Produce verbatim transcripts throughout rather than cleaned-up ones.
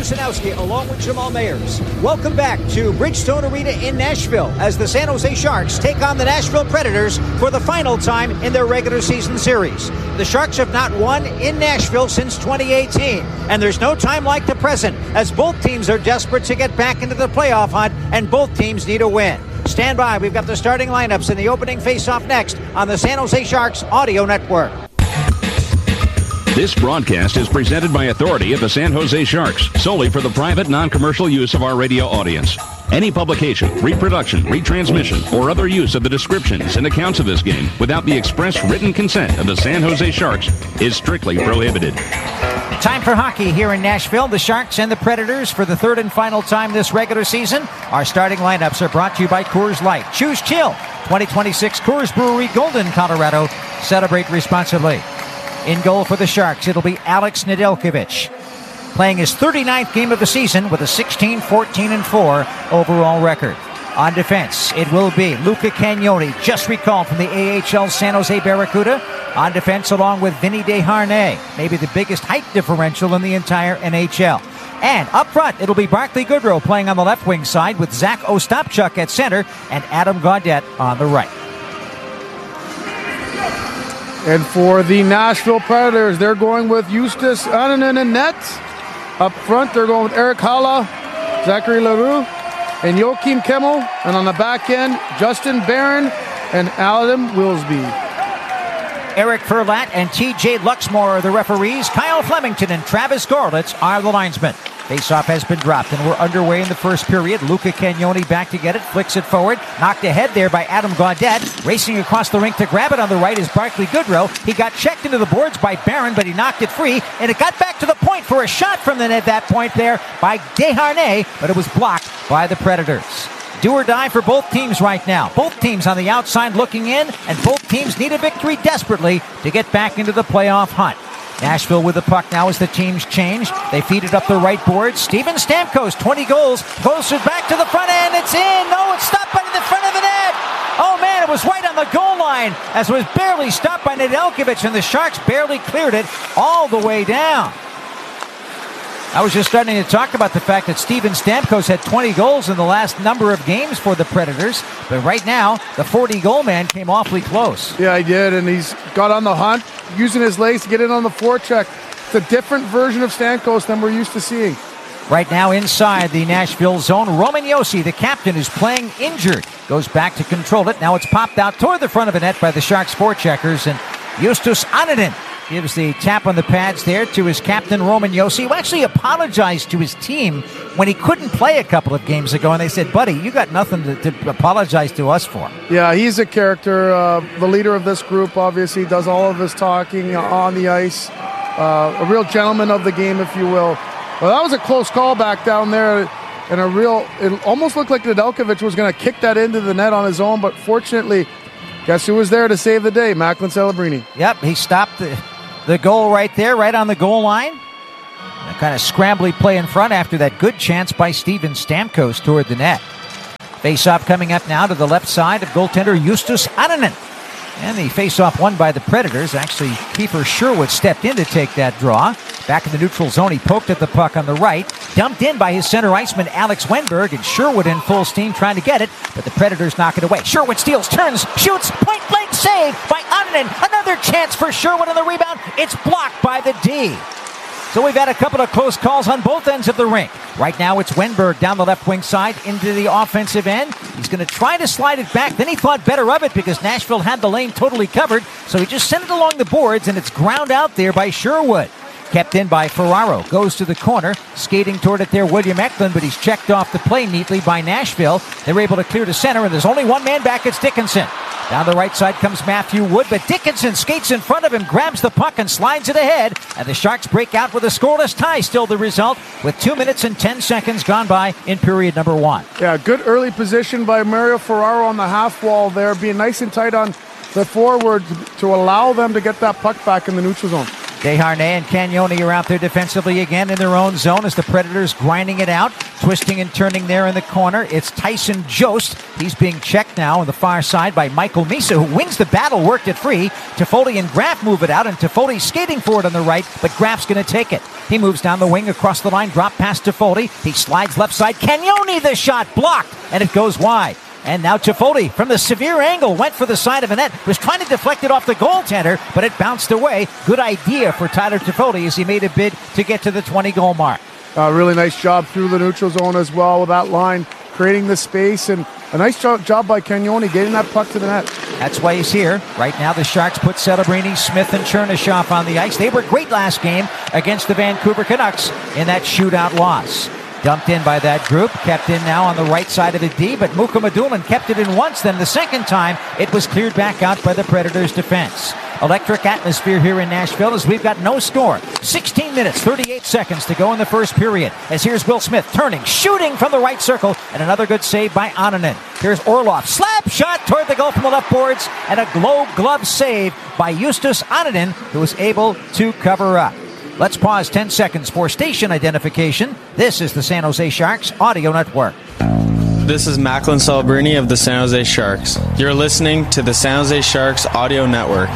Rusanowski along with Jamal Mayers. Welcome back to Bridgestone Arena in Nashville as the San Jose Sharks take on the Nashville Predators for the final time in their regular season series. The Sharks have not won in Nashville since twenty eighteen, and there's no time like the present as both teams are desperate to get back into the playoff hunt and both teams need a win. Stand by. We've got the starting lineups in the opening face-off next on the San Jose Sharks Audio Network. This broadcast is presented by authority of the San Jose Sharks, solely for the private, non-commercial use of our radio audience. Any publication, reproduction, retransmission, or other use of the descriptions and accounts of this game without the express written consent of the San Jose Sharks is strictly prohibited. Time for hockey here in Nashville. The Sharks and the Predators for the third and final time this regular season. Our starting lineups are brought to you by Coors Light. Choose chill. twenty twenty-six Coors Brewery, Golden, Colorado. Celebrate responsibly. In goal for the Sharks, it'll be Alex Nedeljkovic, playing his thirty-ninth game of the season with a sixteen fourteen and four overall record. On defense, it will be Luca Cagnoni, just recalled from the A H L San Jose Barracuda. On defense, along with Vinny Desharnais, maybe the biggest height differential in the entire N H L. And up front, it'll be Barclay Goodrow playing on the left wing side with Zach Ostapchuk at center and Adam Gaudette on the right. And for the Nashville Predators, they're going with Justus Annunen in net. Up front, they're going with Eric Haula, Zachary Leroux, and Joachim Kemmel. And on the back end, Justin Barron and Adam Wilsby. Eric Furlat and T J Luxmore are the referees. Kyle Flemington and Travis Gorlitz are the linesmen. Faceoff has been dropped, and we're underway in the first period. Luca Cagnoni back to get it, flicks it forward. Knocked ahead there by Adam Gaudette. Racing across the rink to grab it on the right is Barclay Goodrow. He got checked into the boards by Barron, but he knocked it free, and it got back to the point for a shot from the net that point there by Desharnais, but it was blocked by the Predators. Do or die for both teams right now. Both teams on the outside looking in, and both teams need a victory desperately to get back into the playoff hunt. Nashville with the puck now as the teams change. They feed it up the right board. Steven Stamkos, twenty goals, goes back to the front end. It's in. No, it's stopped by the front of the net. Oh, man, it was right on the goal line as it was barely stopped by Nedeljkovic, and the Sharks barely cleared it all the way down. I was just starting to talk about the fact that Steven Stamkos had twenty goals in the last number of games for the Predators, but right now, the forty-goal man came awfully close. Yeah, he did, and he's got on the hunt, using his legs to get in on the forecheck. It's a different version of Stamkos than we're used to seeing. Right now inside the Nashville zone, Roman Josi, the captain, who's playing injured, goes back to control it. Now it's popped out toward the front of the net by the Sharks forecheckers, and Justus Annunen gives the tap on the pads there to his captain, Roman Josi, who actually apologized to his team when he couldn't play a couple of games ago. And they said, buddy, you got nothing to, to apologize to us for. Yeah, he's a character, uh, the leader of this group, obviously, does all of his talking on the ice. Uh, a real gentleman of the game, if you will. Well, that was a close call back down there. And a real, it almost looked like Nedeljkovic was going to kick that into the net on his own. But fortunately, guess who was there to save the day? Macklin Celebrini. Yep, he stopped the... The goal right there, right on the goal line. A kind of scrambly play in front after that good chance by Steven Stamkos toward the net. Face-off coming up now to the left side of goaltender Justus Annunen. And the face-off won by the Predators. Actually, Kiefer Sherwood stepped in to take that draw. Back in the neutral zone, he poked at the puck on the right. Dumped in by his center iceman, Alex Wenberg, and Sherwood in full steam trying to get it, but the Predators knock it away. Sherwood steals, turns, shoots, point-blank save by Annunen. Another chance for Sherwood on the rebound. It's blocked by the D. So we've had a couple of close calls on both ends of the rink. Right now it's Wenberg down the left wing side into the offensive end. He's going to try to slide it back. Then he thought better of it because Nashville had the lane totally covered. So he just sent it along the boards, and it's ground out there by Sherwood. Kept in by Ferraro. Goes to the corner. Skating toward it there, William Eklund, but he's checked off the play neatly by Nashville. They're able to clear to center, and there's only one man back. It's Dickinson. Down the right side comes Matthew Wood, but Dickinson skates in front of him, grabs the puck, and slides it ahead. And the Sharks break out with a scoreless tie, still the result, with two minutes and ten seconds gone by in period number one. Yeah, good early position by Mario Ferraro on the half wall there, being nice and tight on the forward to allow them to get that puck back in the neutral zone. Desharnais and Cagnoni are out there defensively again in their own zone as the Predators grinding it out, twisting and turning there in the corner. It's Tyson Jost. He's being checked now on the far side by Michael Misa, who wins the battle, worked it free. Toffoli and Graff move it out, and Toffoli's skating for it on the right, but Graff's going to take it. He moves down the wing across the line, drop pass to Foley. He slides left side. Cagnoni, the shot blocked, and it goes wide. And now Toffoli, from the severe angle, went for the side of the net, was trying to deflect it off the goaltender, but it bounced away. Good idea for Tyler Toffoli as he made a bid to get to the twenty-goal mark. Uh, really nice job through the neutral zone as well with that line, creating the space, and a nice job, job by Cagnoni getting that puck to the net. That's why he's here. Right now the Sharks put Celebrini, Smith, and Chernishoff on the ice. They were great last game against the Vancouver Canucks in that shootout loss. Dumped in by that group, kept in now on the right side of the D, but Mukhamadullin kept it in once. Then the second time, it was cleared back out by the Predators' defense. Electric atmosphere here in Nashville as we've got no score. sixteen minutes, thirty-eight seconds to go in the first period. As here's Will Smith turning, shooting from the right circle, and another good save by Annunen. Here's Orlov, slap shot toward the goal from the left boards, and a glow glove save by Justus Annunen, who was able to cover up. Let's pause ten seconds for station identification. This is the San Jose Sharks Audio Network. This is Macklin Celebrini of the San Jose Sharks. You're listening to the San Jose Sharks Audio Network.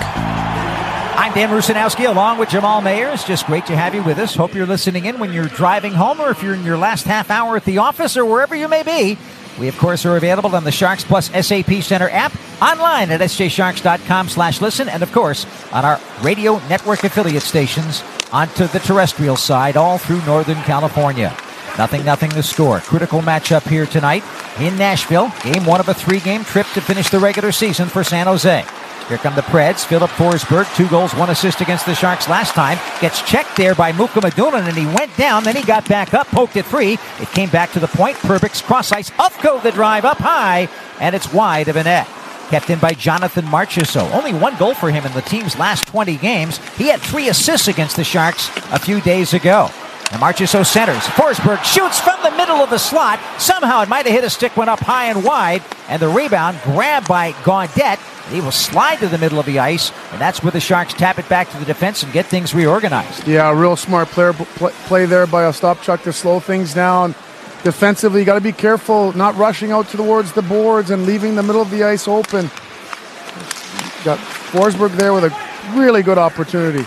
I'm Dan Rusanowski along with Jamal Mayers. Just great to have you with us. Hope you're listening in when you're driving home or if you're in your last half hour at the office or wherever you may be. We, of course, are available on the Sharks Plus S A P Center app, online at s j sharks dot com slash listen, and, of course, on our radio network affiliate stations onto the terrestrial side all through Northern California. Nothing, nothing to score. Critical matchup here tonight in Nashville. Game one of a three-game trip to finish the regular season for San Jose. Here come the Preds. Philip Forsberg, two goals, one assist against the Sharks last time. Gets checked there by Mukhamadullin, and he went down. Then he got back up, poked it free. It came back to the point. Perbix cross ice. Ufko the drive up high, and it's wide of a net. Kept in by Jonathan Marchessault. Only one goal for him in the team's last twenty games. He had three assists against the Sharks a few days ago. And Marchessault centers. Forsberg shoots from the middle of the slot. Somehow it might have hit a stick, went up high and wide, and the rebound grabbed by Gaudette. He will slide to the middle of the ice, and that's where the Sharks tap it back to the defense and get things reorganized. Yeah, real smart player play, play there by Ostapchuk to slow things down. Defensively, you got to be careful not rushing out towards the boards and leaving the middle of the ice open. Got Forsberg there with a really good opportunity.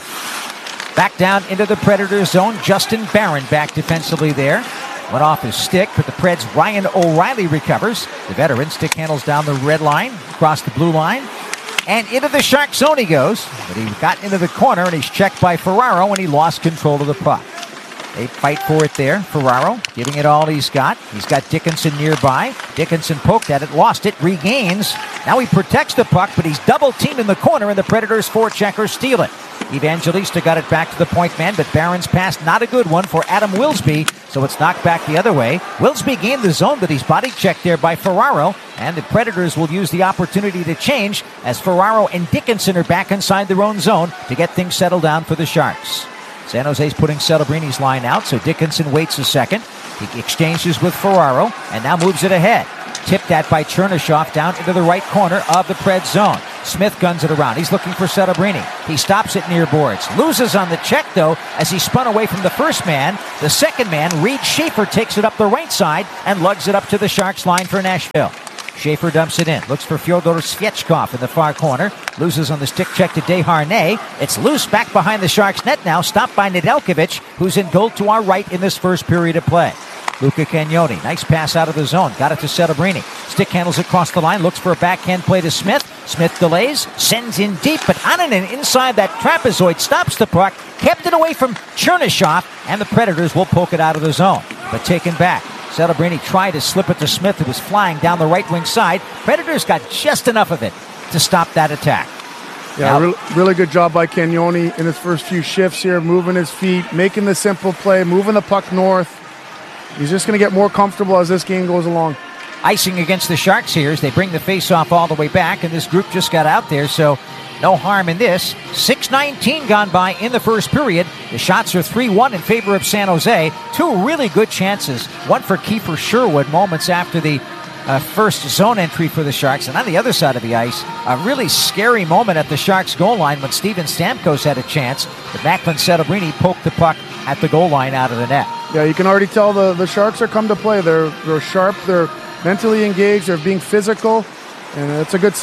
Back down into the Predators zone. Justin Barron back defensively there. Went off his stick, but the Preds' Ryan O'Reilly recovers. The veteran stick handles down the red line, across the blue line, and into the Shark zone he goes. But he got into the corner, and he's checked by Ferraro, and he lost control of the puck. They fight for it there. Ferraro giving it all he's got. He's got Dickinson nearby. Dickinson poked at it, lost it, regains. Now he protects the puck, but he's double-teamed in the corner, and the Predators' forecheckers steal it. Evangelista got it back to the point man, but Barron's pass not a good one for Adam Wilsby, so it's knocked back the other way. Wilsby gained the zone, but he's body checked there by Ferraro, and the Predators will use the opportunity to change as Ferraro and Dickinson are back inside their own zone to get things settled down for the Sharks. San Jose's putting Celebrini's line out, so Dickinson waits a second. He exchanges with Ferraro, and now moves it ahead. Tipped at by Chernishoff down into the right corner of the Preds zone. Smith guns it around. He's looking for Celebrini. He stops it near boards. Loses on the check, though, as he spun away from the first man. The second man, Reed Schaefer, takes it up the right side and lugs it up to the Sharks line for Nashville. Schaefer dumps it in. Looks for Fyodor Svechkov in the far corner. Loses on the stick check to Desharnais. It's loose back behind the Sharks net now. Stopped by Nedeljkovic, who's in goal to our right in this first period of play. Luca Cagnoni, nice pass out of the zone. Got it to Celebrini. Stick handles across the line. Looks for a backhand play to Smith. Smith delays. Sends in deep. But Annunen inside that trapezoid stops the puck. Kept it away from Chernishoff. And the Predators will poke it out of the zone. But taken back. Celebrini tried to slip it to Smith, who was flying down the right wing side. Predators got just enough of it to stop that attack. Yeah, really, really good job by Cagnoni in his first few shifts here, moving his feet, making the simple play, moving the puck north. He's just going to get more comfortable as this game goes along. Icing against the Sharks here as they bring the face-off all the way back, and this group just got out there, so no harm in this. six nineteen gone by in the first period. The shots are three one in favor of San Jose. Two really good chances. One for Kiefer Sherwood moments after the uh, first zone entry for the Sharks. And on the other side of the ice, a really scary moment at the Sharks goal line when Steven Stamkos had a chance. But Macklin Celebrini poked the puck at the goal line out of the net. Yeah, you can already tell the, the Sharks are come to play. They're, they're sharp. They're mentally engaged. They're being physical. And it's a good sign.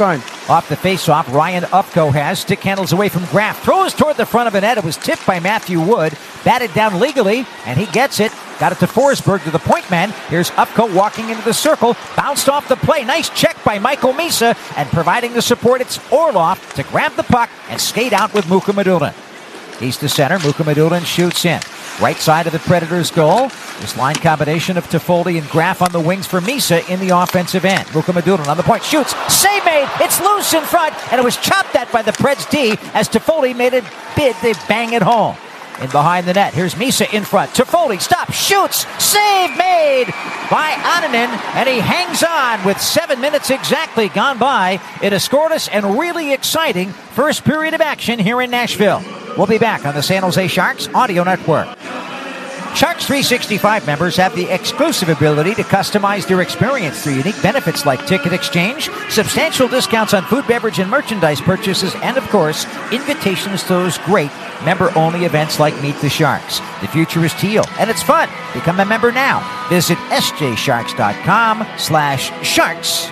Off the faceoff, Ryan Upko has. Stick handles away from Graff. Throws toward the front of the net. It was tipped by Matthew Wood. Batted down legally, and he gets it. Got it to Forsberg, to the point man. Here's Upko walking into the circle. Bounced off the play. Nice check by Michael Misa. And providing the support, it's Orlov to grab the puck and skate out with Mukhamadullin. East to center, Mukhamadullin shoots in. Right side of the Predators' goal. This line combination of Toffoli and Graff on the wings for Misa in the offensive end. Mukhamadullin on the point, shoots, save made, it's loose in front, and it was chopped at by the Preds D as Toffoli made a bid to bang it home. In behind the net, here's Misa in front. Toffoli stops, shoots, save made by Annunen, and he hangs on with seven minutes exactly gone by in a scoreless and really exciting first period of action here in Nashville. We'll be back on the San Jose Sharks Audio Network. Sharks three sixty-five members have the exclusive ability to customize their experience through unique benefits like ticket exchange, substantial discounts on food, beverage, and merchandise purchases, and, of course, invitations to those great member-only events like Meet the Sharks. The future is teal, and it's fun. Become a member now. Visit sjsharks.com slash sharks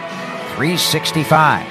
365.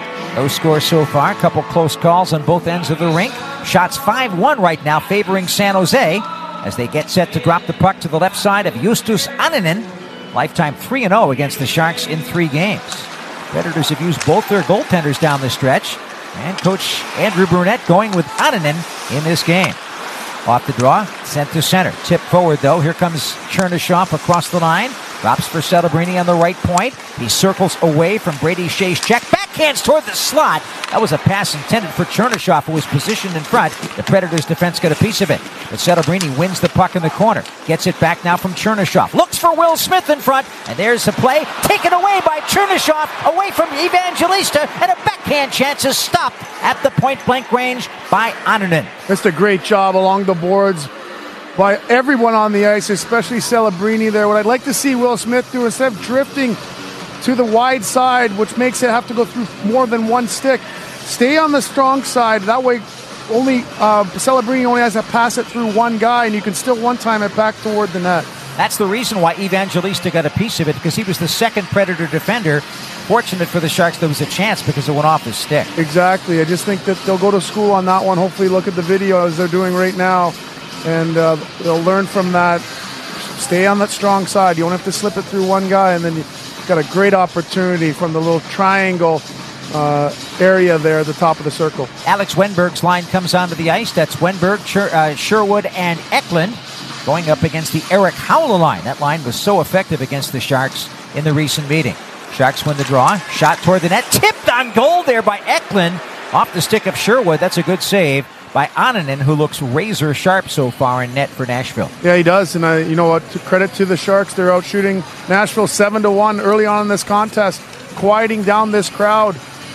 No score so far. A couple close calls on both ends of the rink. Shots five one right now favoring San Jose as they get set to drop the puck to the left side of Justus Annunen. Lifetime three and oh against the Sharks in three games. Predators have used both their goaltenders down the stretch. And Coach Andrew Brunette going with Annunen in this game. Off the draw, sent to center. Tip forward, though. Here comes Chernyshov across the line. Drops for Celebrini on the right point. He circles away from Brady Shea's check. Backhands toward the slot. That was a pass intended for Chernyshov, who was positioned in front. The Predators' defense got a piece of it. But Celebrini wins the puck in the corner. Gets it back now from Chernyshov. Looks for Will Smith in front. And there's the play. Taken away by Chernyshov. Away from Evangelista. And a backhand chance is stopped at the point-blank range by Annunen. Just a great job along the boards by everyone on the ice, especially Celebrini there. What I'd like to see Will Smith do, instead of drifting to the wide side, which makes it have to go through more than one stick, stay on the strong side. That way, only uh, Celebrini only has to pass it through one guy, and you can still one-time it back toward the net. That's the reason why Evangelista got a piece of it, because he was the second Predator defender. Fortunate for the Sharks, there was a chance because it went off his stick. Exactly. I just think that they'll go to school on that one. Hopefully look at the video as they're doing right now, and uh, they'll learn from that. Stay on that strong side. You don't have to slip it through one guy, and then you've got a great opportunity from the little triangle uh, area there at the top of the circle. Alex Wenberg's line comes onto the ice. That's Wenberg, Sher- uh, Sherwood, and Eklund going up against the Eric Howla line. That line was so effective against the Sharks in the recent meeting. Sharks win the draw. Shot toward the net. Tipped on goal there by Eklund. Off the stick of Sherwood. That's a good save by Annunen, who looks razor sharp so far in net for Nashville. Yeah, he does. And I, you know what? To credit to the Sharks, they're out shooting Nashville seven to one early on in this contest, quieting down this crowd.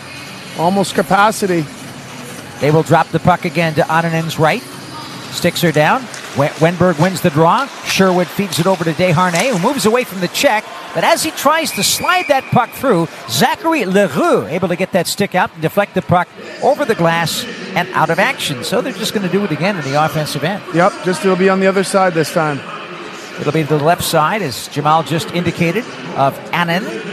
Almost capacity. They will drop the puck again to Annunen's right. Sticks her down. Wenberg wins the draw. Sherwood feeds it over to Desharnais, who moves away from the check. But as he tries to slide that puck through, Zachary Leroux able to get that stick out and deflect the puck over the glass and out of action. So they're just going to do it again in the offensive end. Yep, just it'll be on the other side this time. It'll be to the left side, as Jamal just indicated, of Annunen.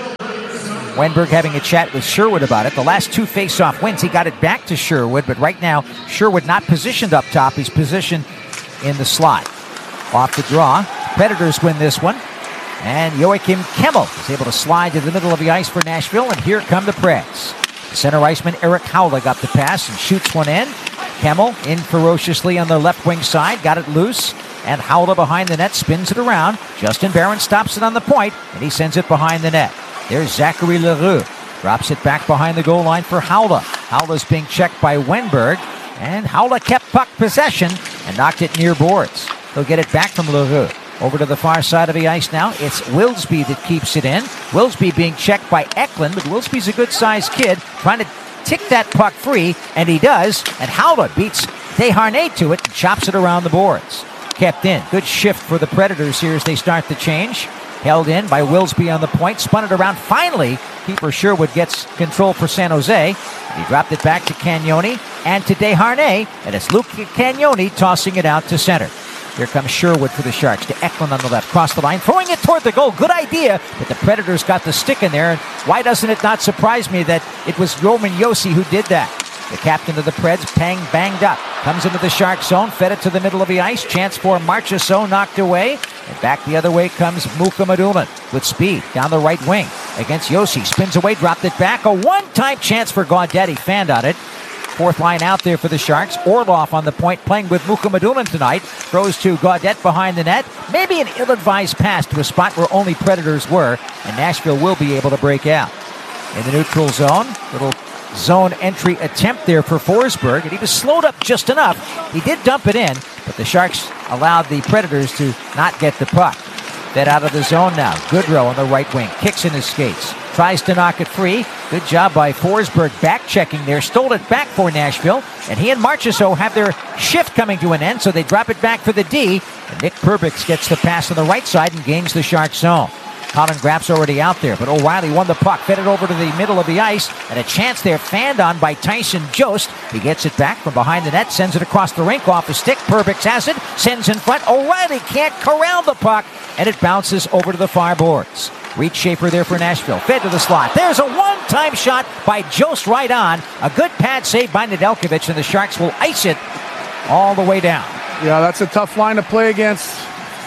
Wenberg having a chat with Sherwood about it. The last two face-off wins, he got it back to Sherwood, but right now, Sherwood not positioned up top. He's positioned in the slot. Off the draw. Predators win this one. And Joachim Kemmel is able to slide to the middle of the ice for Nashville, and here come the Preds. The center iceman Eric Howla got the pass and shoots one in. Kemmel in ferociously on the left wing side, got it loose, and Howla behind the net spins it around. Justin Barron stops it on the point, and he sends it behind the net. There's Zachary Leroux. Drops it back behind the goal line for Howla. Howla's being checked by Wenberg, and Howla kept puck possession and knocked it near boards. He'll get it back from Leroux. Over to the far side of the ice now. It's Wilsby that keeps it in. Wilsby being checked by Eklund, but Wilsby's a good-sized kid trying to tick that puck free, and he does. And Howla beats Desharnais to it and chops it around the boards. Kept in. Good shift for the Predators here as they start the change. Held in by Wilsby on the point. Spun it around. Finally, keeper Sherwood gets control for San Jose. He dropped it back to Cagnoni and to Desharnais, and it's Luke Cagnoni tossing it out to center. Here comes Sherwood for the Sharks to Eklund on the left. Cross the line, throwing it toward the goal. Good idea, but the Predators got the stick in there. And why doesn't it not surprise me that it was Roman Josi who did that? The captain of the Preds, Pang, banged up. Comes into the Shark zone, fed it to the middle of the ice. Chance for Marchessault, knocked away. And back the other way comes Mukhamadullin with speed down the right wing against Josi. Spins away, dropped it back. A one-time chance for Gaudette. He fanned on it. Fourth line out there for the Sharks. Orlov on the point, playing with Mukhamadullin tonight. Throws to Gaudette behind the net. Maybe an ill-advised pass to a spot where only Predators were, and Nashville will be able to break out. In the neutral zone, little zone entry attempt there for Forsberg, and he was slowed up just enough. He did dump it in, but the Sharks allowed the Predators to not get the puck. Then out of the zone now. Goodrow on the right wing. Kicks in his skates. Tries to knock it free. Good job by Forsberg back-checking there. Stole it back for Nashville. And he and Marchessault have their shift coming to an end, so they drop it back for the D. And Nick Perbix gets the pass on the right side and gains the Shark zone. Colin Graff's already out there, but O'Reilly won the puck, fed it over to the middle of the ice, and a chance there fanned on by Tyson Jost. He gets it back from behind the net, sends it across the rink off the stick. Perbix has it, sends in front. O'Reilly can't corral the puck, and it bounces over to the far boards. Reed Schaefer there for Nashville, fed to the slot. There's a one-time shot by Jost right on. A good pad save by Nedeljkovic, and the Sharks will ice it all the way down. Yeah, that's a tough line to play against.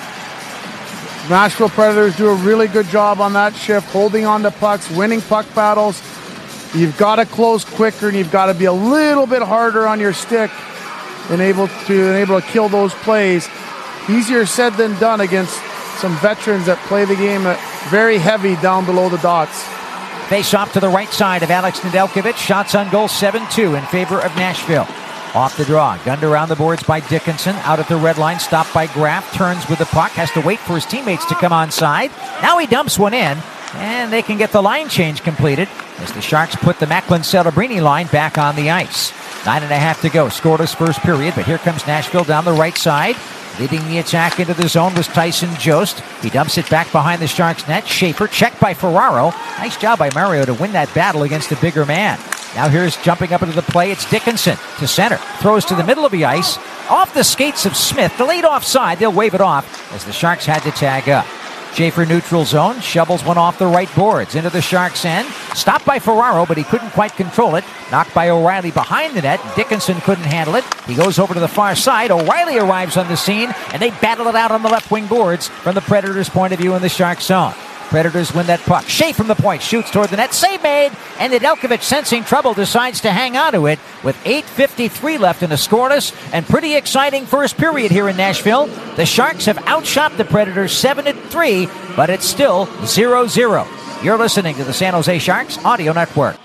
Nashville Predators do a really good job on that shift, holding on to pucks, winning puck battles. You've got to close quicker, and you've got to be a little bit harder on your stick and able to and able to kill those plays. Easier said than done against some veterans that play the game very heavy down below the dots. Face off to the right side of Alex Nedeljkovic. Shots on goal seven two in favor of Nashville. Off the draw, gunned around the boards by Dickinson. Out at the red line, stopped by Graff. Turns with the puck, has to wait for his teammates to come onside. Now he dumps one in, and they can get the line change completed as the Sharks put the Macklin-Celebrini line back on the ice. Nine and a half to go. Scoreless first period, but here comes Nashville down the right side. Leading the attack into the zone was Tyson Jost. He dumps it back behind the Sharks' net. Schaefer, checked by Ferraro. Nice job by Mario to win that battle against a bigger man. Now here's jumping up into the play. It's Dickinson to center. Throws to the middle of the ice. Off the skates of Smith. Delayed offside. They'll wave it off as the Sharks had to tag up. Schaefer neutral zone. Shovels one off the right boards into the Sharks' end. Stopped by Ferraro, but he couldn't quite control it. Knocked by O'Reilly behind the net. Dickinson couldn't handle it. He goes over to the far side. O'Reilly arrives on the scene, and they battle it out on the left wing boards from the Predators' point of view in the Sharks' zone. Predators win that puck. Shea from the point, shoots toward the net. Save made, and Nedeljkovic, sensing trouble, decides to hang on to it with eight fifty-three left in a scoreless and pretty exciting first period here in Nashville. The Sharks have outshot the Predators seven to three, but it's still zero zero. You're listening to the San Jose Sharks Audio Network.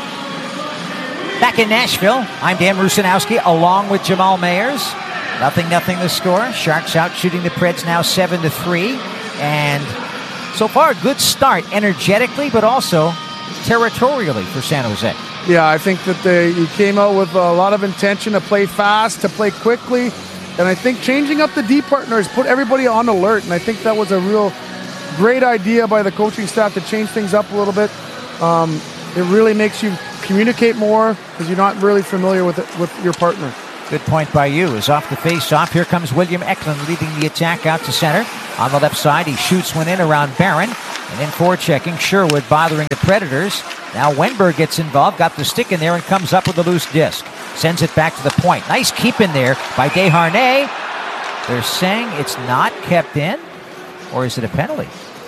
Back in Nashville, I'm Dan Rusanowski along with Jamal Mayers. Nothing, nothing the score. Sharks out shooting the Preds now seven to three, and so far, a good start energetically, but also territorially for San Jose. Yeah, I think that they you came out with a lot of intention to play fast, to play quickly, and I think changing up the D partners put everybody on alert, and I think that was a real great idea by the coaching staff to change things up a little bit. Um, it really makes you communicate more because you're not really familiar with it, with your partner. Good point by you. Is off the face-off. Here comes William Eklund leading the attack out to center. On the left side, he shoots one in around Barron. And then forechecking, Sherwood bothering the Predators. Now Wenberg gets involved, got the stick in there, and comes up with a loose disc. Sends it back to the point. Nice keep in there by Desharnais. They're saying it's not kept in, or is it a penalty?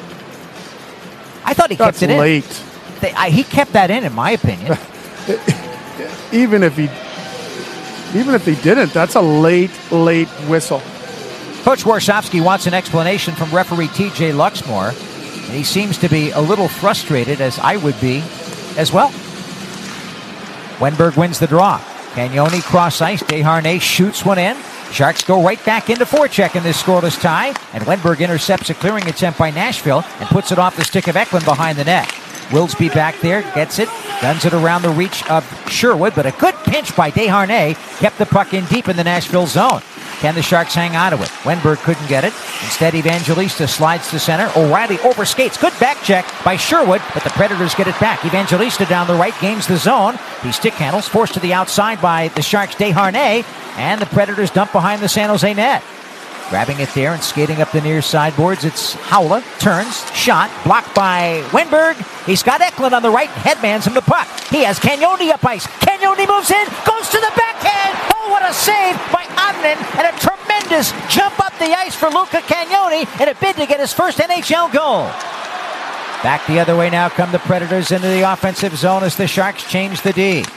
I thought he That's kept it late. in. They, I, he kept that in, in my opinion. Even if he... Even if he didn't, that's a late, late whistle. Coach Warsofsky wants an explanation from referee T J Luxmore, and he seems to be a little frustrated, as I would be as well. Wenberg wins the draw. Cagnoni cross ice. Desharnais shoots one in. Sharks go right back into forecheck in this scoreless tie, and Wenberg intercepts a clearing attempt by Nashville and puts it off the stick of Eklund behind the net. Wilsby back there, gets it, guns it around the reach of Sherwood, but a good pinch by Desharnais kept the puck in deep in the Nashville zone. Can the Sharks hang on to it? Wenberg couldn't get it. Instead, Evangelista slides to center. O'Reilly overskates. Good back check by Sherwood, but the Predators get it back. Evangelista down the right, gains the zone. He stick handles, forced to the outside by the Sharks' Desharnais, and the Predators dump behind the San Jose net. Grabbing it there and skating up the near sideboards. It's Haula. Turns. Shot. Blocked by Wenberg. He's got Eklund on the right. Headmans him the puck. He has Cagnoni up ice. Cagnoni moves in. Goes to the backhand. Oh, what a save by Ottinen. And a tremendous jump up the ice for Luca Cagnoni in a bid to get his first N H L goal. Back the other way now come the Predators into the offensive zone as the Sharks change the D.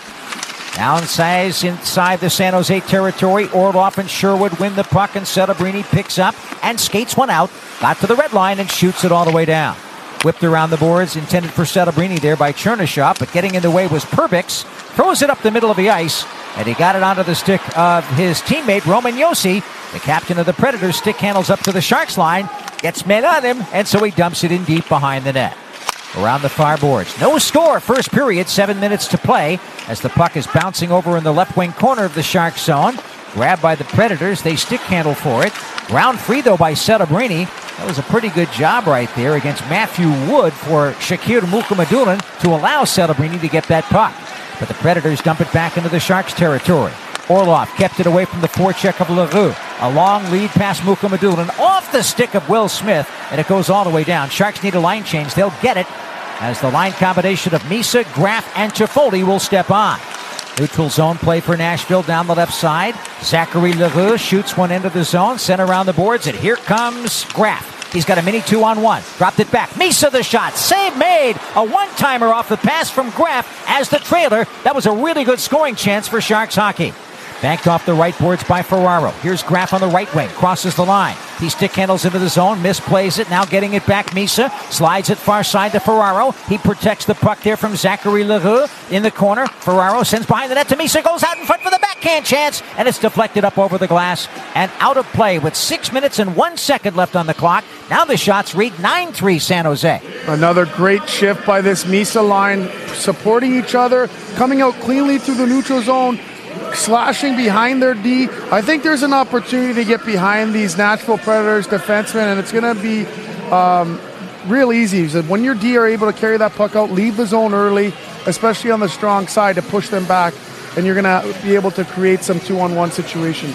Downsize inside the San Jose territory. Orlov and Sherwood win the puck, and Celebrini picks up and skates one out. Got to the red line and shoots it all the way down. Whipped around the boards, intended for Celebrini there by Chernyshov, but getting in the way was Perbix. Throws it up the middle of the ice, and he got it onto the stick of his teammate Roman Josi. The captain of the Predators stick handles up to the Sharks line, gets men on him, and so he dumps it in deep behind the net. Around the far boards. No score, first period, seven minutes to play as the puck is bouncing over in the left wing corner of the Sharks zone. Grabbed by the Predators, they stick handle for it. Ground free though by Celebrini. That was a pretty good job right there against Matthew Wood for Shakir Mukhamadullin to allow Celebrini to get that puck. But the Predators dump it back into the Sharks territory. Orlov kept it away from the forecheck of LaRue. A long lead past Mukhamadullin off the stick of Will Smith, and it goes all the way down. Sharks need a line change. They'll get it as the line combination of Misa, Graf, and Toffoli will step on. Neutral zone play for Nashville down the left side. Zachary LaRue shoots one into the zone, sent around the boards, and here comes Graf. He's got a mini two-on-one. Dropped it back. Misa the shot. Save made. A one-timer off the pass from Graf as the trailer. That was a really good scoring chance for Sharks hockey. Banked off the right boards by Ferraro. Here's Graf on the right wing. Crosses the line. He stick handles into the zone. Misplays it. Now getting it back. Misa slides it far side to Ferraro. He protects the puck there from Zachary LaRue in the corner. Ferraro sends behind the net to Misa. Goes out in front for the backhand chance. And it's deflected up over the glass and out of play with six minutes and one second left on the clock. Now the shots read nine three San Jose. Another great shift by this Misa line. Supporting each other. Coming out cleanly through the neutral zone. Slashing behind their D. I think there's an opportunity to get behind these Nashville Predators defensemen, and it's going to be um, real easy. So when your D are able to carry that puck out, leave the zone early, especially on the strong side, to push them back, and you're going to be able to create some two-on-one situations.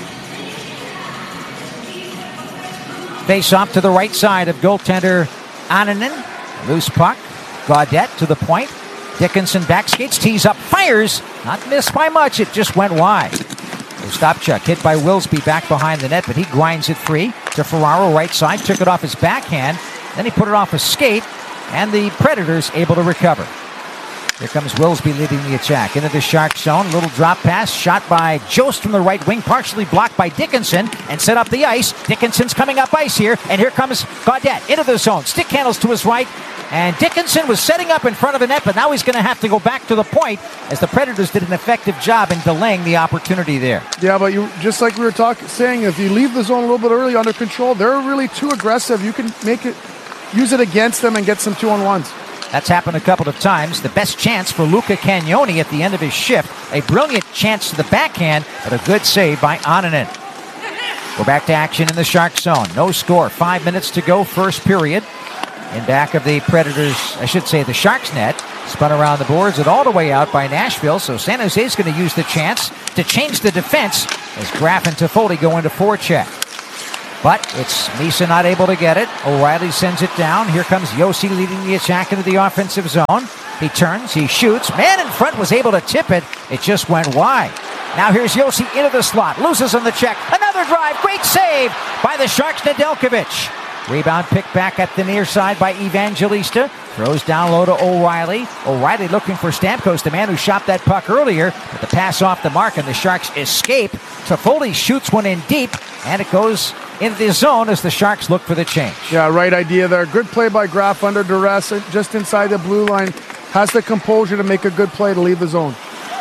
Face off to the right side of goaltender Ottinen. Loose puck. Gaudette to the point. Dickinson back skates, tees up, fires. Not missed by much, it just went wide. Ostapchuk hit by Willsby back behind the net, but he grinds it free to Ferraro right side, took it off his backhand, then he put it off a skate, and the Predators able to recover. Here comes Willsby leading the attack into the Shark zone. Little drop pass, shot by Jost from the right wing, partially blocked by Dickinson, and set up the ice. Dickinson's coming up ice here, and here comes Gaudette into the zone. Stick handles to his right, and Dickinson was setting up in front of the net, but now he's going to have to go back to the point as the Predators did an effective job in delaying the opportunity there. Yeah, but you just like we were talking, saying, if you leave the zone a little bit early under control, they're really too aggressive. You can make it, use it against them and get some two-on-ones. That's happened a couple of times. The best chance for Luca Cagnoni at the end of his shift. A brilliant chance to the backhand, but a good save by Ottinen. We're back to action in the Shark zone. No score. Five minutes to go, first period. In back of the Predators, I should say the Sharks net. Spun around the boards and all the way out by Nashville. So San Jose is going to use the chance to change the defense as Graf and Toffoli go into forecheck. But it's Misa not able to get it. O'Reilly sends it down. Here comes Josi leading the attack into the offensive zone. He turns, he shoots. Man in front was able to tip it. It just went wide. Now here's Josi into the slot. Loses on the check. Another drive. Great save by the Sharks, Nedeljkovic. Rebound picked back at the near side by Evangelista. Throws down low to O'Reilly. O'Reilly looking for Stamkos, the man who shot that puck earlier. But the pass off the mark and the Sharks escape. Toffoli shoots one in deep, and it goes into the zone as the Sharks look for the change. Yeah, right idea there. Good play by Graf under duress, just inside the blue line. Has the composure to make a good play to leave the zone.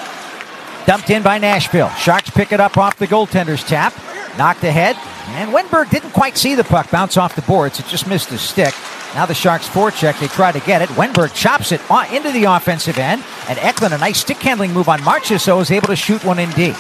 Dumped in by Nashville. Sharks pick it up off the goaltender's tap. Knocked ahead. And Wenberg didn't quite see the puck bounce off the boards. It just missed his stick. Now the Sharks forecheck. They try to get it. Wenberg chops it into the offensive end. And Eklund, a nice stick handling move on Marchessault, is able to shoot one in deep.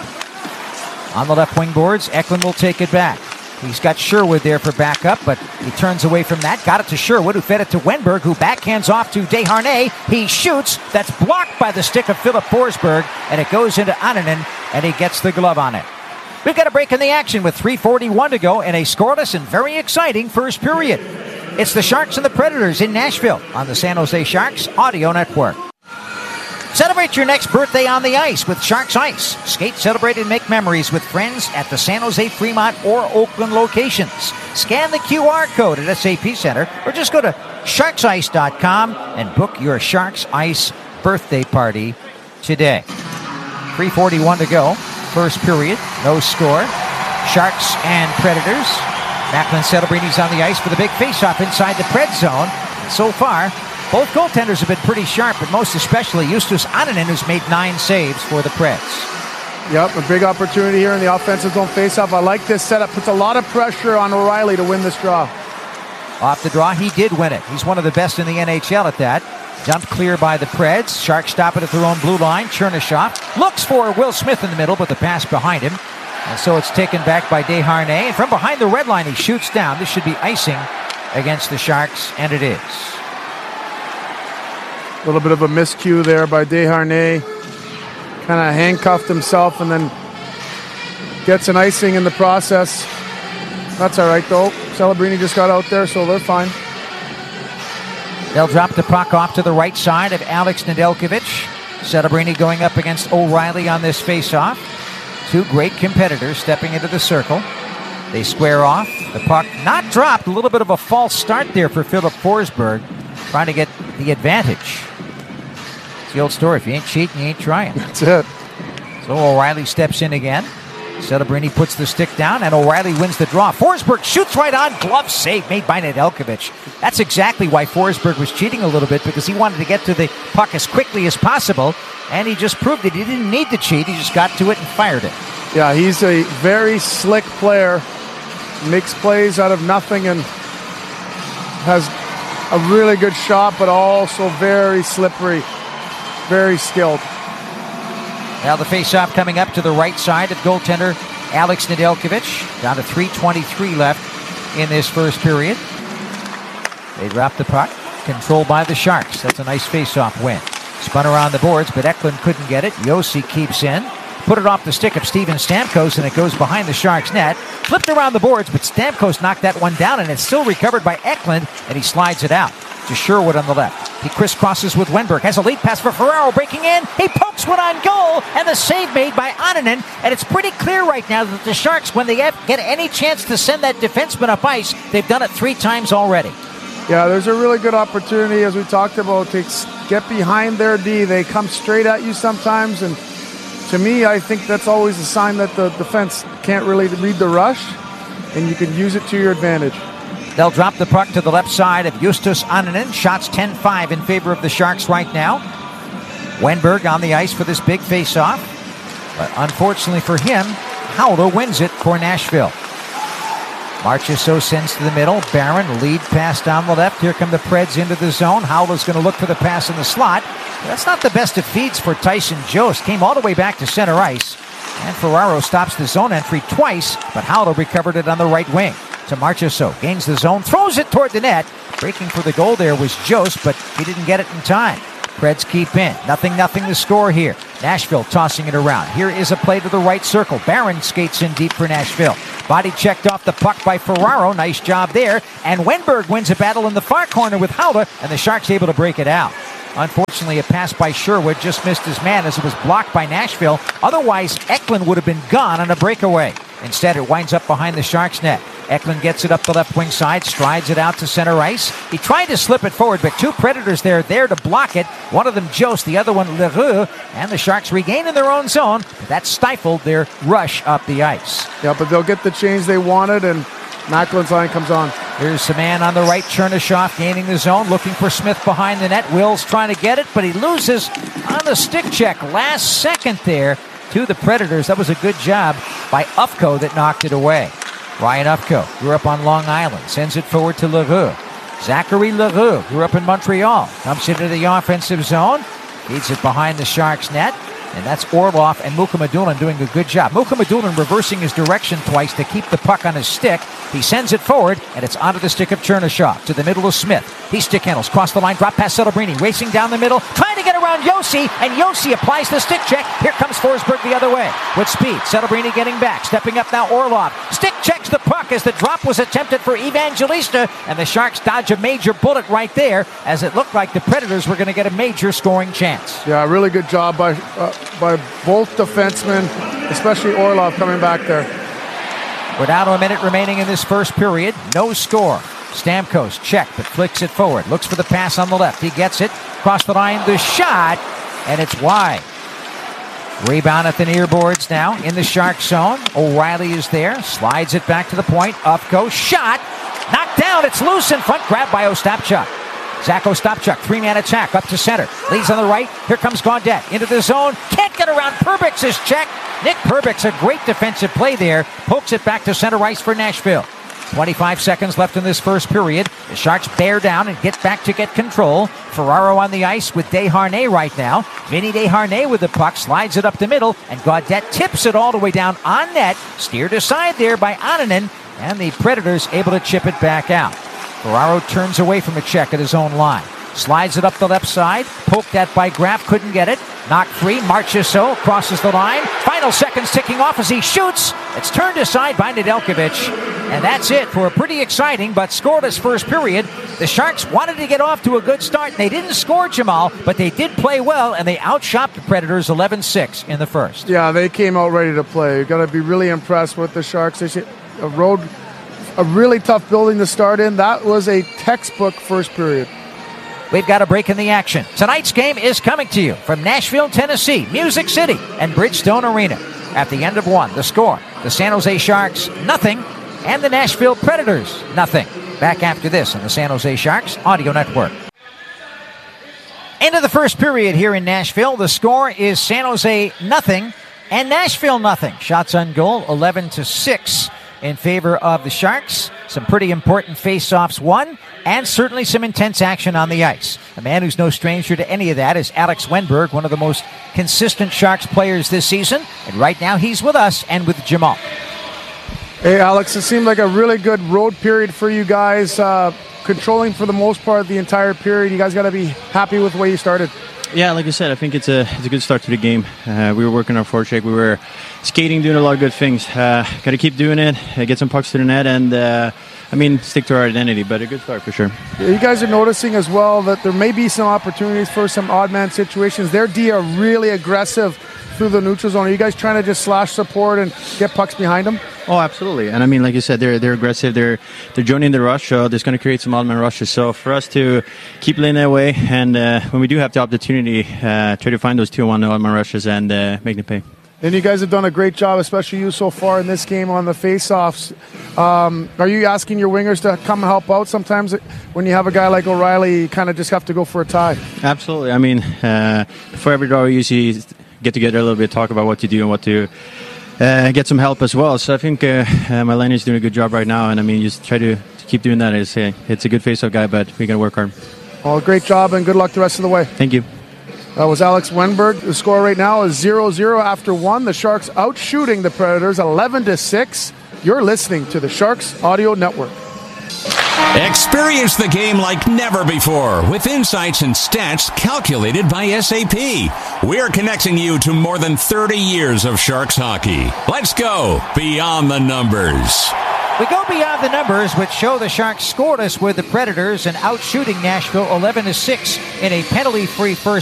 On the left wing boards, Eklund will take it back. He's got Sherwood there for backup, but he turns away from that. Got it to Sherwood, who fed it to Wenberg, who backhands off to Desharnais. He shoots. That's blocked by the stick of Philip Forsberg, and it goes into Ottinen, and he gets the glove on it. We've got a break in the action with three forty-one to go and a scoreless and very exciting first period. It's the Sharks and the Predators in Nashville on the San Jose Sharks Audio Network. Celebrate your next birthday on the ice with Sharks Ice. Skate, celebrate, and make memories with friends at the San Jose, Fremont, or Oakland locations. Scan the Q R code at S A P Center or just go to sharks ice dot com and book your Sharks Ice birthday party today. three forty-one to go. First period. No score. Sharks and Predators. Macklin Celebrini's on the ice for the big faceoff inside the Pred zone. So far, both goaltenders have been pretty sharp, but most especially Justus Annunen, who's made nine saves for the Preds. Yep, a big opportunity here in the offensive zone faceoff. I like this setup. Puts a lot of pressure on O'Reilly to win this draw. Off the draw, he did win it. He's one of the best in the N H L at that. Dumped clear by the Preds. Sharks stop it at their own blue line. Chernyshov looks for Will Smith in the middle, but the pass behind him. And so it's taken back by Desharnais. And from behind the red line, he shoots down. This should be icing against the Sharks, and it is. A little bit of a miscue there by Desharnais. Kind of handcuffed himself and then gets an icing in the process. That's all right, though. Celebrini just got out there, so they're fine. They'll drop the puck off to the right side of Alex Nedeljkovic. Celebrini going up against O'Reilly on this faceoff. Two great competitors stepping into the circle. They square off. The puck not dropped. A little bit of a false start there for Philip Forsberg, trying to get the advantage. It's the old story. If you ain't cheating, you ain't trying. That's it. So O'Reilly steps in again. Celebrini puts the stick down, and O'Reilly wins the draw. Forsberg shoots right on. Glove save made by Nedeljkovic. That's exactly why Forsberg was cheating a little bit, because he wanted to get to the puck as quickly as possible, and he just proved that he didn't need to cheat. He just got to it and fired it. Yeah, he's a very slick player. Makes plays out of nothing and has a really good shot, but also very slippery, very skilled. Now the faceoff coming up to the right side of goaltender Alex Nedeljkovic. Down to three twenty-three left in this first period. They drop the puck. Controlled by the Sharks. That's a nice faceoff win. Spun around the boards, but Eklund couldn't get it. Yossi keeps in. Put it off the stick of Steven Stamkos, and it goes behind the Sharks' net. Flipped around the boards, but Stamkos knocked that one down, and it's still recovered by Eklund, and he slides it out to Sherwood on the left. He crisscrosses with Wenberg. Has a lead pass for Ferraro breaking in. He pokes one on goal, and the save made by Annunen. And it's pretty clear right now that the Sharks, when they get any chance to send that defenseman up ice, they've done it three times already. Yeah, there's a really good opportunity, as we talked about, to get behind their D. They come straight at you sometimes, and to me, I think that's always a sign that the defense can't really read the rush, and you can use it to your advantage. They'll drop the puck to the left side of Justus Annunen. Shots ten five in favor of the Sharks right now. Wenberg on the ice for this big face-off. But unfortunately for him, Howler wins it for Nashville. Marchessault sends to the middle. Barron, lead pass down the left. Here come the Preds into the zone. Howler's going to look for the pass in the slot. That's not the best of feeds for Tyson Jost. Came all the way back to center ice. And Ferraro stops the zone entry twice, but Howler recovered it on the right wing. To Marchessault, gains the zone, throws it toward the net. Breaking for the goal there was Jost, but he didn't get it in time. Preds keep in. Nothing, nothing to score here. Nashville tossing it around. Here is a play to the right circle. Barron skates in deep for Nashville. Body checked off the puck by Ferraro. Nice job there. And Wenberg wins a battle in the far corner with Howler, and the Sharks able to break it out. Unfortunately, a pass by Sherwood just missed his man as it was blocked by Nashville. Otherwise, Eklund would have been gone on a breakaway. Instead, it winds up behind the Sharks' net. Eklund gets it up the left wing side, strides it out to center ice. He tried to slip it forward, but two Predators there, there to block it. One of them Jost, the other one Leroux, and the Sharks regain in their own zone, but that stifled their rush up the ice. Yeah, but they'll get the change they wanted, and Macklin's line comes on. Here's the man on the right, Chernyshov, gaining the zone, looking for Smith behind the net. Will's trying to get it, but he loses on the stick check last second there to the Predators. That was a good job by Ufko that knocked it away. Ryan Ufko grew up on Long Island, sends it forward to Leroux. Zachary Leroux grew up in Montreal, comes into the offensive zone, feeds it behind the Sharks net. And that's Orlov and Mukhamadullin doing a good job. Mukhamadullin reversing his direction twice to keep the puck on his stick. He sends it forward, and it's onto the stick of Chernishaw. To the middle of Smith. He stick handles, cross the line, drop past Celebrini, racing down the middle, trying to get around Yossi, and Yossi applies the stick check. Here comes Forsberg the other way with speed. Celebrini getting back, stepping up now Orlov. Stick checks the puck as the drop was attempted for Evangelista, and the Sharks dodge a major bullet right there as it looked like the Predators were going to get a major scoring chance. Yeah, really good job by uh, by both defensemen, especially Orlov coming back there. We're down to a minute remaining in this first period. No score. Stamkos check, but flicks it forward. Looks for the pass on the left. He gets it. Across the line, the shot, and it's wide. Rebound at the near boards now in the Shark zone. O'Reilly is there. Slides it back to the point. Up goes. Shot. Knocked down. It's loose in front. Grabbed by Ostapchuk. Zach Ostapchuk, three-man attack, up to center. Leads on the right. Here comes Gaudette. Into the zone. Can't get around Perbix's check. Nick Perbix, a great defensive play there. Pokes it back to center ice for Nashville. twenty-five seconds left in this first period. The Sharks bear down and get back to get control. Ferraro on the ice with Desharnais right now. Vinny Desharnais with the puck, slides it up the middle, and Gaudette tips it all the way down on net. Steered aside there by Annunen, and the Predators able to chip it back out. Ferraro turns away from a check at his own line. Slides it up the left side. Poked at by Graf. Couldn't get it. Knocked free. Marchessault crosses the line. Final seconds ticking off as he shoots. It's turned aside by Nedeljkovic. And that's it for a pretty exciting but scoreless first period. The Sharks wanted to get off to a good start, and they didn't score, Jamal, but they did play well, and they outshot the Predators eleven six in the first. Yeah, they came out ready to play. You've got to be really impressed with the Sharks. They a road... A really tough building to start in. That was a textbook first period. We've got a break in the action. Tonight's game is coming to you from Nashville, Tennessee, Music City, and Bridgestone Arena. At the end of one, the score, the San Jose Sharks, nothing, and the Nashville Predators, nothing. Back after this on the San Jose Sharks Audio Network. End of the first period here in Nashville. The score is San Jose nothing and Nashville nothing. Shots on goal, eleven to six. In favor of the Sharks. Some pretty important face-offs won, and certainly some intense action on the ice. A man who's no stranger to any of that is Alex Wennberg, one of the most consistent Sharks players this season. And right now he's with us and with Jamal. Hey, Alex, it seemed like a really good road period for you guys, uh, controlling for the most part the entire period. You guys got to be happy with the way you started. Yeah, like I said, I think it's a it's a good start to the game. Uh, we were working our forecheck. We were skating, doing a lot of good things. Uh, got to keep doing it, uh, get some pucks to the net, and uh, I mean, stick to our identity. But a good start for sure. You guys are noticing as well that there may be some opportunities for some odd man situations. Their D are really aggressive through the neutral zone. Are you guys trying to just slash support and get pucks behind them? Oh, absolutely. And I mean, like you said, they're they're aggressive. They're they're joining the rush. So there's going to create some odd man rushes. So for us to keep laying that way, and uh, when we do have the opportunity, uh, try to find those two on odd man rushes and uh, make them pay. And you guys have done a great job, especially you so far in this game on the face-offs. Um, are you asking your wingers to come and help out? Sometimes when you have a guy like O'Reilly, you kind of just have to go for a tie. Absolutely. I mean, uh, before every draw, we usually get together a little bit, talk about what to do and what to uh, get some help as well. So I think uh, uh, my line is doing a good job right now. And I mean, just try to, to keep doing that. It's, uh, it's a good face-off guy, but we got to work hard. Well, great job and good luck the rest of the way. Thank you. That was Alex Wennberg. The score right now is zero zero after one. The Sharks out shooting the Predators eleven to six. You're listening to the Sharks Audio Network. Experience the game like never before with insights and stats calculated by S A P. We're connecting you to more than thirty years of Sharks hockey. Let's go beyond the numbers. We go beyond the numbers, which show the Sharks scoreless with the Predators and out shooting Nashville eleven to six in a penalty-free first